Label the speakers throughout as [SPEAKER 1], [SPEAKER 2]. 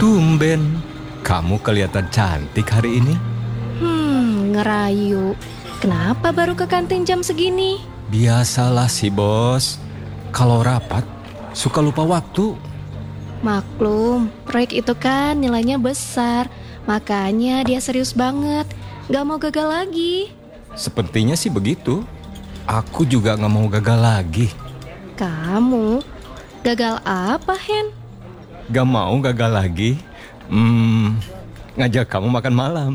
[SPEAKER 1] Tumben, kamu kelihatan cantik hari ini.
[SPEAKER 2] Ngerayu. Kenapa baru ke kantin jam segini?
[SPEAKER 1] Biasalah sih bos, kalau rapat suka lupa waktu.
[SPEAKER 2] Maklum, proyek itu kan nilainya besar. Makanya dia serius banget. Gak mau gagal lagi.
[SPEAKER 1] Sepertinya sih begitu. Aku juga gak mau gagal lagi.
[SPEAKER 2] Kamu? Gagal apa, Hen?
[SPEAKER 1] Gak mau gagal lagi. Ngajak kamu makan malam.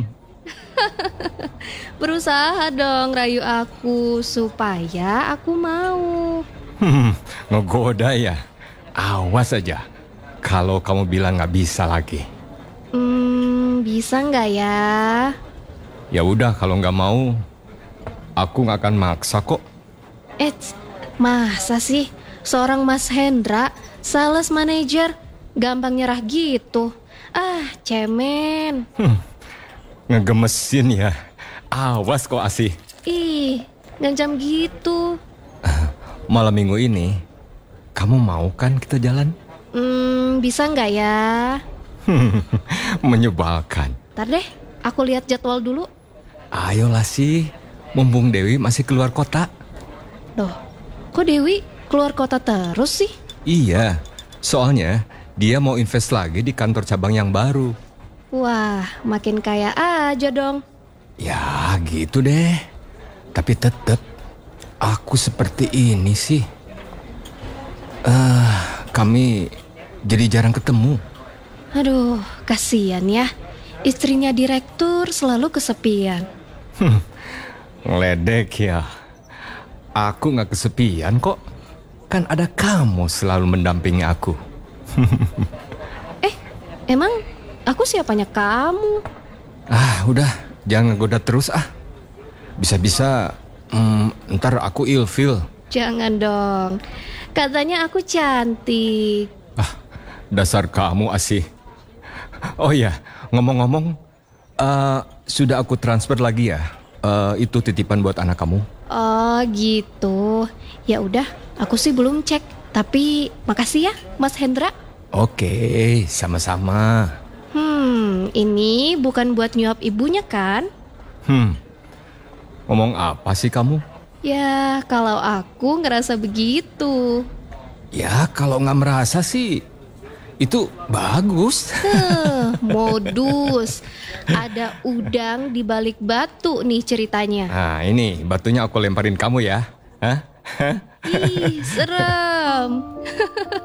[SPEAKER 2] Berusaha dong rayu aku supaya aku mau.
[SPEAKER 1] Ngegoda ya. Awas aja kalau kamu bilang gak bisa lagi.
[SPEAKER 2] Bisa nggak ya?
[SPEAKER 1] Ya udah, kalau gak mau, aku gak akan maksa kok.
[SPEAKER 2] Masa sih seorang Mas Hendra, sales manager, gampang nyerah gitu? Cemen.
[SPEAKER 1] Ngegemesin ya. Awas kok Asih.
[SPEAKER 2] Ih, ngancam gitu.
[SPEAKER 1] Malam minggu ini, kamu mau kan kita jalan?
[SPEAKER 2] Bisa nggak ya?
[SPEAKER 1] Menyebalkan.
[SPEAKER 2] Ntar deh, aku lihat jadwal dulu.
[SPEAKER 1] Ayolah sih, mumpung Dewi masih keluar kota.
[SPEAKER 2] Loh, kok Dewi keluar kota terus sih?
[SPEAKER 1] Iya, soalnya dia mau invest lagi di kantor cabang yang baru.
[SPEAKER 2] Wah, makin kaya aja dong.
[SPEAKER 1] Ya gitu deh. Tapi tetap aku seperti ini sih. Kami jadi jarang ketemu.
[SPEAKER 2] Aduh, kasihan ya. Istrinya direktur selalu kesepian.
[SPEAKER 1] Ngeledek ya. Aku gak kesepian kok. Kan ada kamu selalu mendampingi aku.
[SPEAKER 2] Emang aku siapanya kamu?
[SPEAKER 1] Udah, jangan ngegoda terus Bisa-bisa ntar aku ilfil.
[SPEAKER 2] Jangan dong. Katanya aku cantik.
[SPEAKER 1] Dasar kamu Asih. Oh iya, ngomong-ngomong, sudah aku transfer lagi ya. Itu titipan buat anak kamu.
[SPEAKER 2] Oh gitu. Ya udah, aku sih belum cek. Tapi makasih ya, Mas Hendra.
[SPEAKER 1] Oke, sama-sama.
[SPEAKER 2] Ini bukan buat nyuap ibunya kan?
[SPEAKER 1] Ngomong apa sih kamu?
[SPEAKER 2] Ya, kalau aku ngerasa begitu.
[SPEAKER 1] Ya, kalau nggak merasa sih, itu bagus.
[SPEAKER 2] Modus. Ada udang di balik batu nih ceritanya.
[SPEAKER 1] Nah, ini batunya aku lemparin kamu ya.
[SPEAKER 2] Ih, serem.